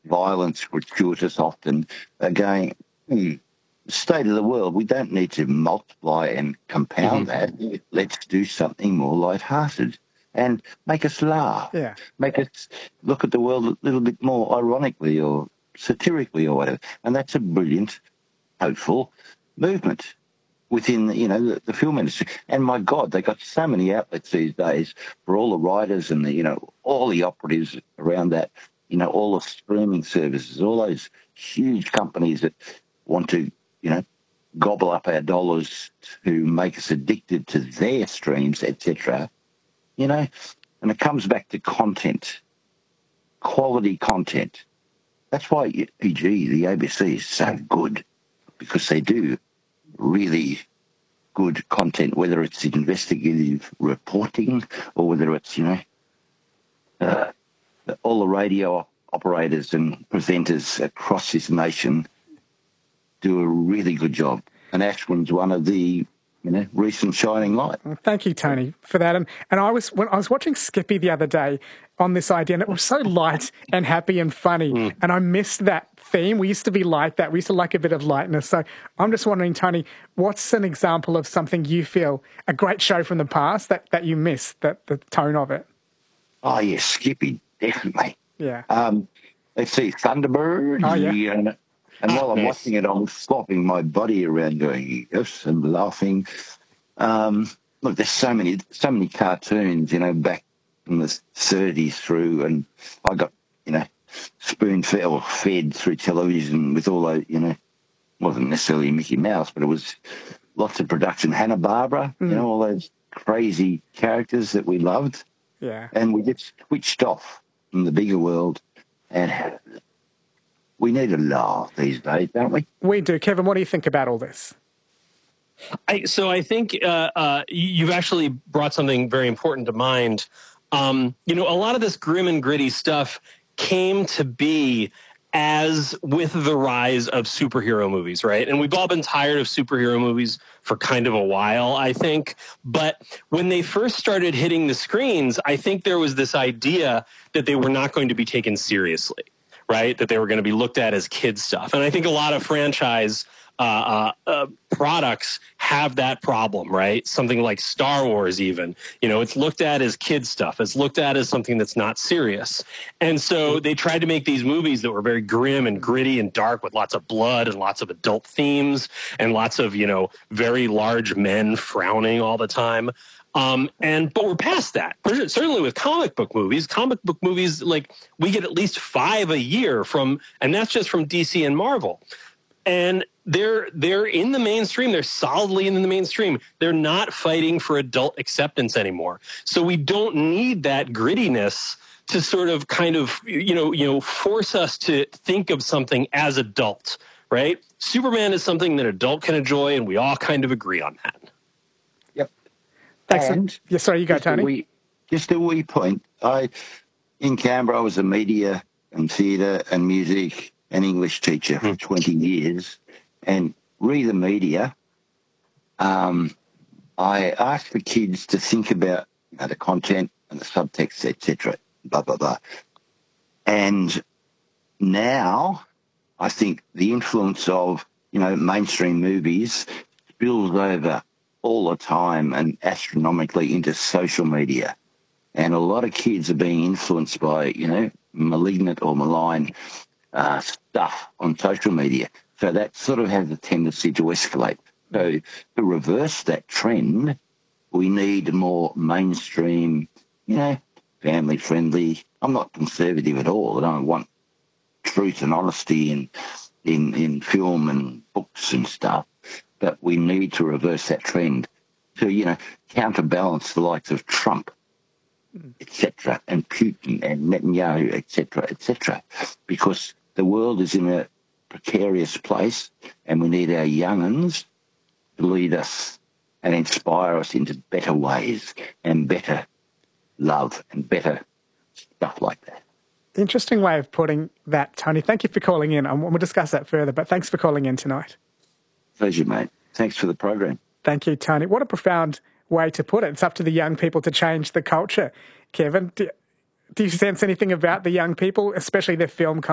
violence, gratuitous often, are going, state of the world, we don't need to multiply and compound that. Let's do something more lighthearted and make us laugh. Yeah. Make us look at the world a little bit more ironically or satirically or whatever. And that's a brilliant, hopeful movement within, the film industry. And my God, they got so many outlets these days for all the writers and all the operatives around that, all the streaming services, all those huge companies that want to, gobble up our dollars to make us addicted to their streams, etc. And it comes back to content, quality content. That's why EG, the ABC, is so good, because they do really good content, whether it's investigative reporting or whether it's, all the radio operators and presenters across this nation do a really good job. And Ashwin's one of the, recent shining light. Well, thank you, Tony, for that. And I was watching Skippy the other day on this idea, and it was so light and happy and funny, and I missed that theme. We used to be like that. We used to like a bit of lightness. So I'm just wondering, Tony, what's an example of something you feel, a great show from the past that you missed, the tone of it? Oh, yes, Skippy, definitely. Yeah. Let's see, Thunderbird. Oh, yeah. And while I'm watching it, I'm flopping my body around going, yes, and laughing. Look, there's so many cartoons, back from the 30s through, and I got, spoon-fed or fed through television with all those, wasn't necessarily Mickey Mouse, but it was lots of production. Hanna-Barbera, all those crazy characters that we loved. Yeah. And we just switched off from the bigger world, and we need a laugh these days, don't we? We do. Kevin, what do you think about all this? So I think you've actually brought something very important to mind. A lot of this grim and gritty stuff came to be as with the rise of superhero movies, right? And we've all been tired of superhero movies for kind of a while, I think. But when they first started hitting the screens, I think there was this idea that they were not going to be taken seriously, right? That they were going to be looked at as kid stuff. And I think a lot of franchise products have that problem, right? Something like Star Wars even, it's looked at as kid stuff. It's looked at as something that's not serious. And so they tried to make these movies that were very grim and gritty and dark with lots of blood and lots of adult themes and lots of, very large men frowning all the time. But we're past that. Certainly with comic book movies, like we get at least 5 a year and that's just from DC and Marvel. And they're in the mainstream. They're solidly in the mainstream. They're not fighting for adult acceptance anymore. So we don't need that grittiness to sort of force us to think of something as adult, right? Superman is something that adult can enjoy, and we all kind of agree on that. Yep. Thanks. Sorry, you go, Tony. Just a wee point. In Canberra, I was a media and theatre and music and English teacher for 20 years, and read the media. I asked the kids to think about the content and the subtext, etc., blah, blah, blah. And now I think the influence of, mainstream movies spills over all the time and astronomically into social media. And a lot of kids are being influenced by, malignant or malign stuff on social media. So that sort of has a tendency to escalate. So to reverse that trend, we need more mainstream, family-friendly. I'm not conservative at all. I don't want truth and honesty in film and books and stuff. But we need to reverse that trend to, counterbalance the likes of Trump, etc., and Putin and Netanyahu, etc., because the world is in a precarious place, and we need our young'uns to lead us and inspire us into better ways and better love and better stuff like that. Interesting way of putting that, Tony. Thank you for calling in. We'll discuss that further, but thanks for calling in tonight. Pleasure, mate. Thanks for the program. Thank you, Tony. What a profound way to put it. It's up to the young people to change the culture. Kevin, do you sense anything about the young people, especially their film